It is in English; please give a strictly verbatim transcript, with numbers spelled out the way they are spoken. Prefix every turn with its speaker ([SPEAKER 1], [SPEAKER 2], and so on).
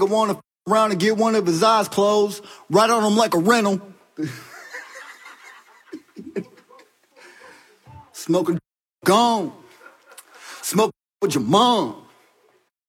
[SPEAKER 1] nigga wanna f around and get one of his eyes closed, right on him like a rental. Smoking gone. Smoke with your mom.